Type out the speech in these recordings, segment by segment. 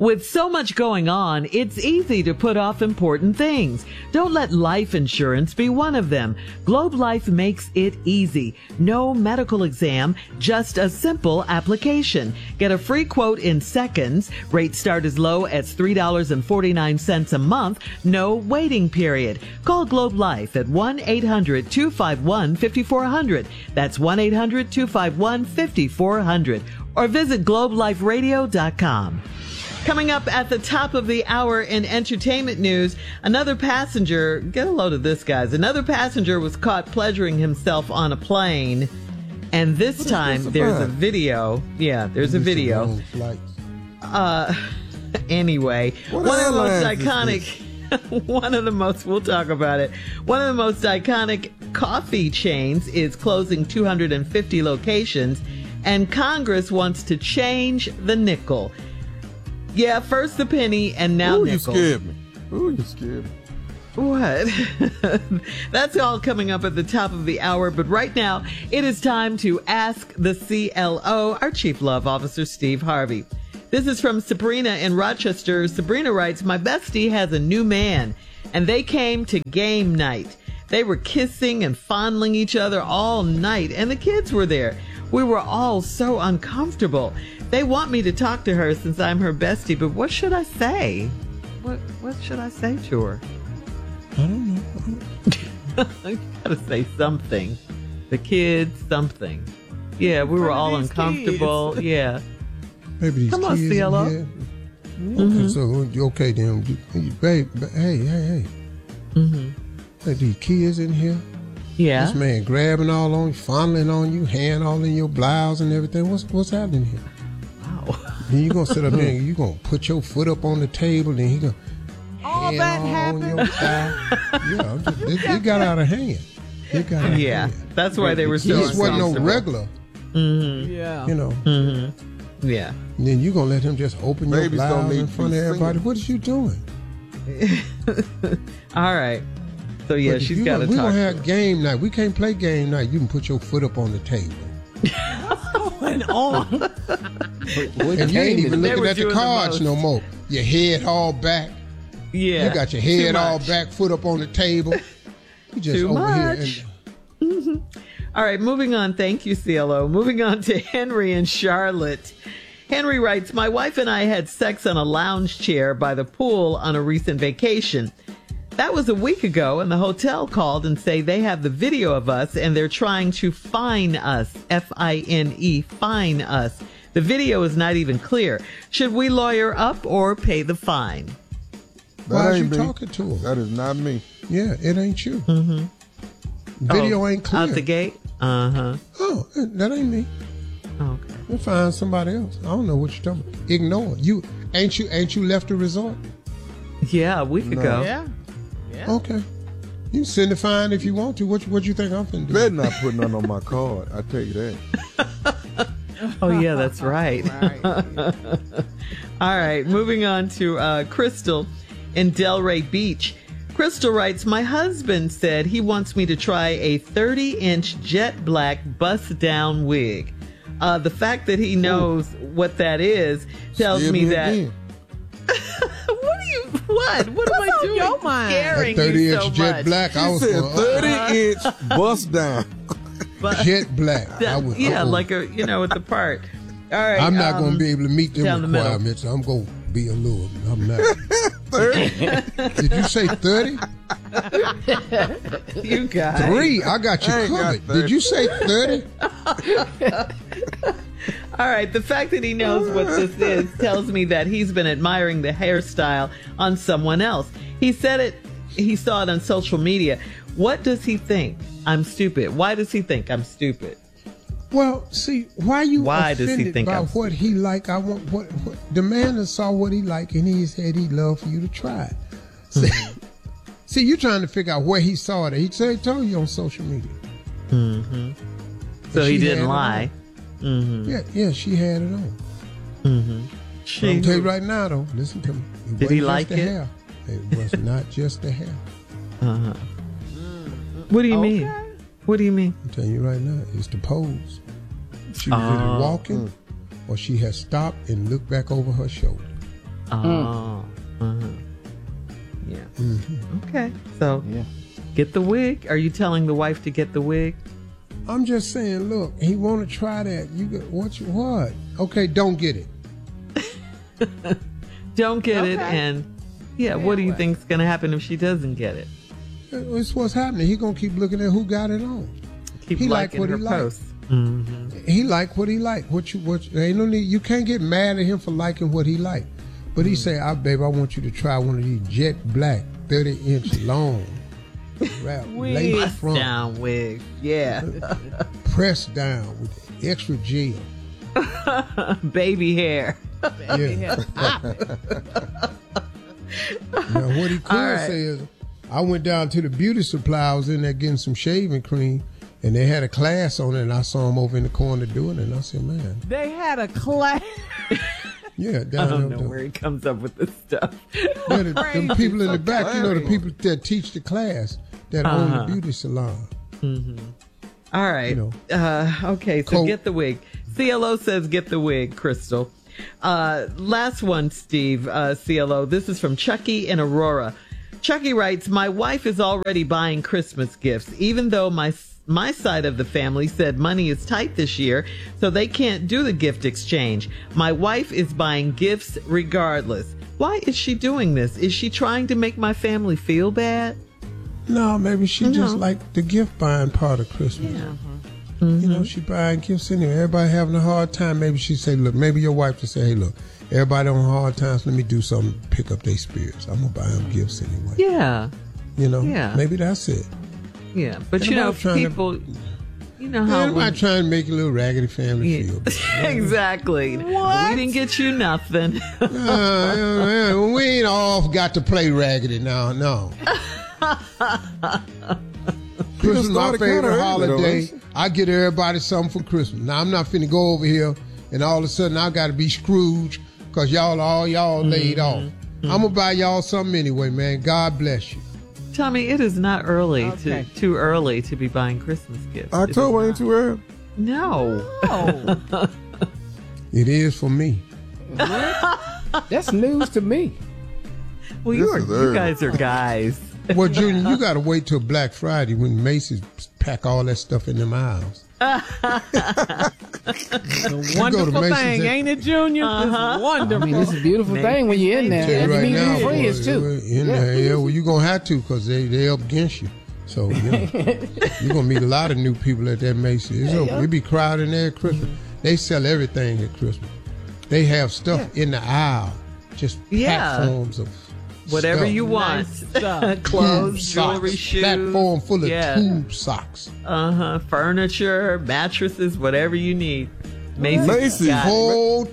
With so much going on, it's easy to put off important things. Don't let life insurance be one of them. Globe Life makes it easy. No medical exam, just a simple application. Get a free quote in seconds. Rates start as low as $3.49 a month. No waiting period. Call Globe Life at 1-800-251-5400. That's 1-800-251-5400. Or visit globeliferadio.com. Coming up at the top of the hour in entertainment news, another passenger, get a load of this, guys. Another passenger was caught pleasuring himself on a plane. And this time there's a video. Yeah, there's a video. Anyway, one of the most iconic, we'll talk about it. One of the most iconic coffee chains is closing 250 locations, and Congress wants to change the nickel. Yeah, first the penny and now nickel. You scared me. What? That's all coming up at the top of the hour. But right now, it is time to ask the CLO, our Chief Love Officer, Steve Harvey. This is from Sabrina in Rochester. Sabrina writes, my bestie has a new man, and they came to game night. They were kissing and fondling each other all night, and the kids were there. We were all so uncomfortable. They want me to talk to her since I'm her bestie, but what should I say? What should I say to her? I don't know. You gotta say something. The kids, something. Yeah, we were all uncomfortable. Kids. Yeah. Maybe these Come on, kids CLO. Okay, so okay then, babe. Hey. Hey, these kids in here. Yeah. This man grabbing all on you, fondling on you, hand all in your blouse and everything. What's happening here? Wow. Then you gonna sit up there and you gonna put your foot up on the table, then he gonna all that happened. On your thigh. Yeah, it got out of hand. It got out of hand. That's why they were so This wasn't no regular. Yeah. You know. Yeah. And then you gonna let him just open your blouse in front of everybody? What is you doing? All right. So yeah, she's got to talk. We gonna have game night. We can't play game night. You can put your foot up on the table. What's going on? And you ain't even looking at the cards no more. Your head all back. Yeah. You got your head all back, foot up on the table. You just Too over much. here. All right, moving on. Thank you, CLO. Moving on to Henry in Charlotte. Henry writes, my wife and I had sex on a lounge chair by the pool on a recent vacation. That was a week ago, and the hotel called and say they have the video of us and they're trying to fine us, F-I-N-E, fine us. The video is not even clear. Should we lawyer up or pay the fine? Why are you talking to him? That is not me. Yeah, it ain't you. Video ain't clear. Out the gate? Uh-huh. Oh, that ain't me. Okay. We'll find somebody else. I don't know what you're talking about. Ignore it. Ain't you left the resort? Yeah, a week ago. Yeah. Okay. You can send the fine if you want to. What you think I'm finna do? Better not put none on my card. I tell you that. Oh, yeah, that's right. All right, moving on to Crystal in Delray Beach. Crystal writes, my husband said he wants me to try a 30-inch jet black bust-down wig. The fact that he knows what that is tells me that... What am I doing? Your mind? Scaring That 30-inch so jet much? black. I was said 30-inch bust down. jet black. Like with the part. All right. I'm not going to be able to meet them down the requirements. I'm going to be a little. I'm not. 30? Did you say 30? You got 3. I got you covered. Did you say 30? All right, the fact that he knows what this is tells me that he's been admiring the hairstyle on someone else. He said he saw it on social media. What does he think? I'm stupid. Why does he think I'm stupid? Well, see, why does he think by I'm what he like? I want what the man that saw what he like and he said he'd love for you to try it. See, you're trying to figure out where he saw it. He told you on social media. So he didn't lie. Yeah, she had it on. I'm tell you right now, though. Listen to me. Did he like it? Hair. It was not just the hair. What do you mean? What do you mean? I'm telling you right now, it's the pose. She was either walking, or she had stopped and looked back over her shoulder. Oh. Yeah. Mm-hmm. Okay. So get the wig. Are you telling the wife to get the wig? I'm just saying, look, he want to try that. You got what? Okay, don't get it. Don't get it. And what do you think's going to happen if she doesn't get it? It's what's happening. He gonna keep looking at who got it on. Keep he liking like what her he posts. Like. He like what he like. What ain't no need. You can't get mad at him for liking what he like. But he say, babe, I want you to try one of these jet black, 30-inch long, wrap lace Press front, down wig. Yeah. pressed down with extra gel. Baby hair. Yeah. Now what he could say is, I went down to the beauty supply. I was in there getting some shaving cream, and they had a class on it, and I saw him over in the corner doing it, and I said, man. They had a class. Yeah, down I don't there. know where he comes up with this stuff. Yeah, the people in the back, the people that teach the class that own the beauty salon. All right. Okay, so Coat. get the wig. CLO says get the wig, Crystal. Last one, Steve, CLO. This is from Chucky in Aurora. Chucky writes, my wife is already buying Christmas gifts, even though my side of the family said money is tight this year, so they can't do the gift exchange. My wife is buying gifts regardless. Why is she doing this? Is she trying to make my family feel bad? No, maybe she just like the gift buying part of Christmas. Yeah. You know, she buying gifts anyway. Everybody having a hard time. Maybe she say, look, maybe your wife will say, hey, look, everybody on hard times, let me do something to pick up their spirits. I'm going to buy them gifts anyway. Yeah. You know, Yeah. maybe that's it. Yeah. But, And I'm trying to- people, you know how Everybody trying to make a little raggedy family feel. Exactly. What? We didn't get you nothing. We ain't all got to play raggedy now, no. Christmas is my started kinda favorite early, holiday. though. I get everybody something for Christmas. Now, I'm not finna go over here and all of a sudden I got to be Scrooge because y'all laid off. I'm going to buy y'all something anyway, man. God bless you. Tommy, it is not early Okay. too early to be buying Christmas gifts. October ain't too early. No. Oh, It is for me. that's news to me. Well, This you is early. guys are guys. Well, Junior, you got to wait till Black Friday when Macy's pack all that stuff in them aisles. Wonderful Macy's thing, and- ain't it, Junior? This is wonderful. I mean, it's a beautiful thing when you're in there. Tell you And right you now, need boy, freeze too. in there, well, you're going to have to because they up against you. So, you're going to meet a lot of new people at that Macy's. It be crowded in there at Christmas. They sell everything at Christmas. They have stuff in the aisle, just platforms of Whatever stuff. you want. stuff. Clothes, Tube jewelry, socks, shoes. platform full of Yeah. tube socks. Furniture, mattresses, whatever you need. Macy's. Macy's. got it. Whole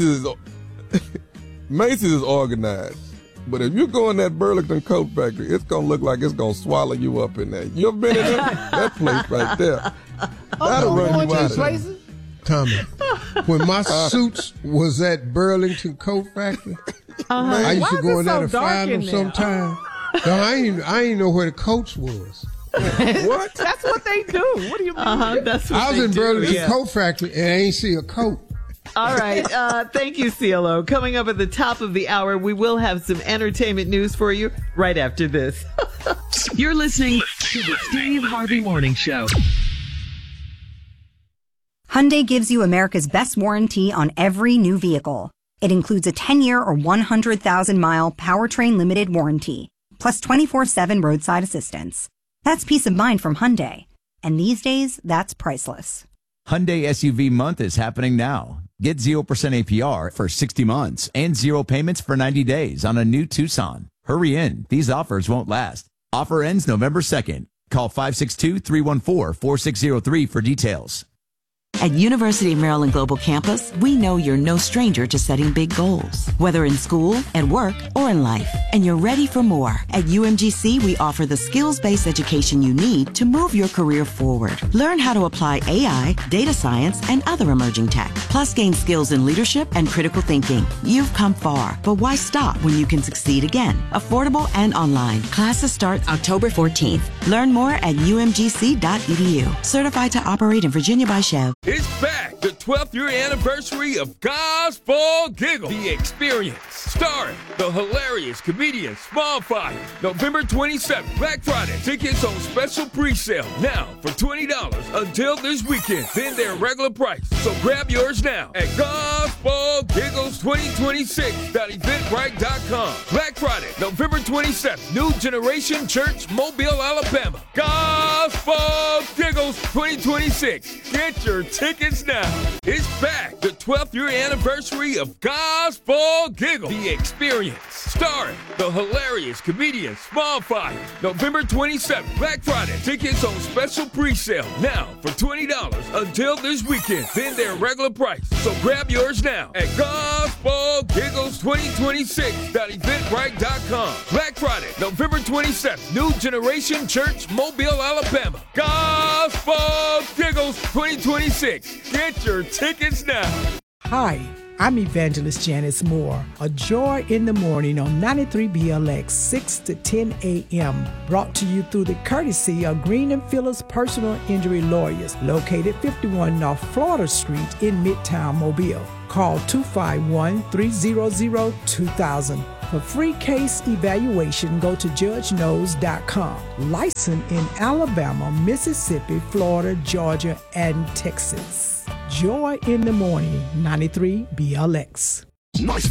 Macy's is organized. But if you go in that Burlington coat factory, it's going to look like it's going to swallow you up in there. You ever been in that place right there? That'll run you out of there. Tommy, when my suits was at Burlington Coat Factory, I used Why to is go it in there so to dark find in them there? sometime. No, I ain't know where the coats was. What? That's what they do. What do you mean? That's what I was they in do, Burlington yeah. Coat Factory and I ain't see a coat. All right. Thank you, CLO. Coming up at the top of the hour, we will have some entertainment news for you right after this. You're listening to the Steve Harvey Morning Show. Hyundai gives you America's best warranty on every new vehicle. It includes a 10-year or 100,000-mile powertrain limited warranty, plus 24/7 roadside assistance. That's peace of mind from Hyundai. And these days, that's priceless. Hyundai SUV month is happening now. Get 0% APR for 60 months and 0 payments for 90 days on a new Tucson. Hurry in. These offers won't last. Offer ends November 2nd. Call 562-314-4603 for details. At University of Maryland Global Campus, we know you're no stranger to setting big goals, whether in school, at work, or in life. And you're ready for more. At UMGC, we offer the skills-based education you need to move your career forward. Learn how to apply AI, data science, and other emerging tech. Plus, gain skills in leadership and critical thinking. You've come far, but why stop when you can succeed again? Affordable and online. Classes start October 14th. Learn more at umgc.edu. Certified to operate in Virginia by Chev. It's back, the 12th year anniversary of Gospel Giggle, the experience. starring the hilarious comedian Small Fire. November 27th, Black Friday. Tickets on special pre-sale now for $20 until this weekend. Then they're regular price. So grab yours now at Gospel Giggles 2026.eventbrite.com. Black Friday, November 27th, New Generation Church, Mobile, Alabama. Gospel Giggles 2026. Get your tickets now. It's back. The 12th year anniversary of Gospel Giggle. The Experience. Starring the hilarious comedian Small Fire. November 27th, Black Friday. Tickets on special pre-sale now for $20 until this weekend. Then they're regular price. So grab yours now at Gospel Giggles 2026.eventbrite.com. Black Friday, November 27th, New Generation Church, Mobile, Alabama. Gospel Giggles 2026. Get your tickets now. Hi, I'm Evangelist Janice Moore. A Joy in the Morning on 93 BLX, 6 to 10 a.m. Brought to you through the courtesy of Green & Phillips Personal Injury Lawyers, located 51 North Florida Street in Midtown Mobile. Call 251-300-2000. For free case evaluation, go to judgeknows.com. Licensed in Alabama, Mississippi, Florida, Georgia, and Texas. Joy in the Morning, 93 BLX. Nice